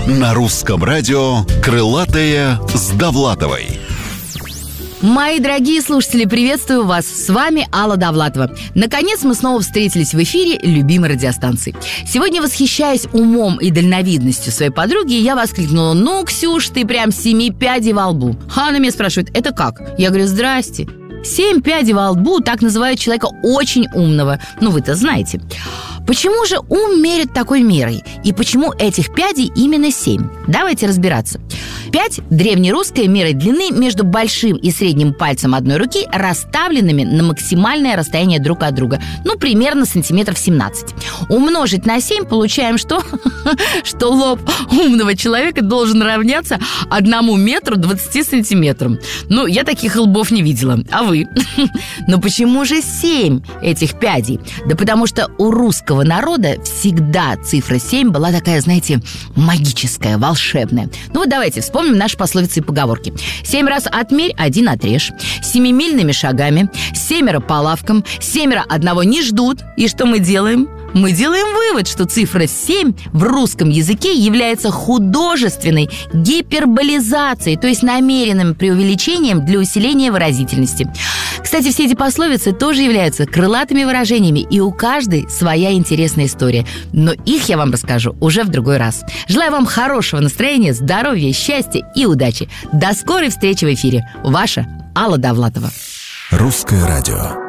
На русском радио «Крылатая с Довлатовой». Мои дорогие слушатели, приветствую вас. С вами Алла Довлатова. Наконец мы снова встретились в эфире любимой радиостанции. Сегодня, восхищаясь умом и дальновидностью своей подруги, я воскликнула: «Ну, Ксюш, ты прям 7 пядей во лбу». А она меня спрашивает: «Это как?» Я говорю: «Здрасте. 7 пядей во лбу» — так называют человека очень умного. Ну, вы-то знаете. Почему же ум мерят такой мерой? И почему этих пядей именно 7? Давайте разбираться. 5 – древнерусская мера длины между большим и средним пальцем одной руки, расставленными на максимальное расстояние друг от друга. Ну, примерно сантиметров 17. Умножить на 7 получаем что? Что лоб умного человека должен равняться 1 метру 20 сантиметрам. Ну, я таких лбов не видела. А вы? Но почему же 7 этих пядей? Да потому что у русского народа всегда цифра 7 была такая, знаете, магическая, волшебная. Ну вот давайте вспомним наши пословицы и поговорки. 7 раз отмерь, 1 отрежь. 7-мильными шагами. 7 по лавкам. 7 одного не ждут. И что мы делаем? Мы делаем вывод, что цифра 7 в русском языке является художественной гиперболизацией, то есть намеренным преувеличением для усиления выразительности. Кстати, все эти пословицы тоже являются крылатыми выражениями, и у каждой своя интересная история. Но их я вам расскажу уже в другой раз. Желаю вам хорошего настроения, здоровья, счастья и удачи. До скорой встречи в эфире. Ваша Алла Довлатова. Русское радио.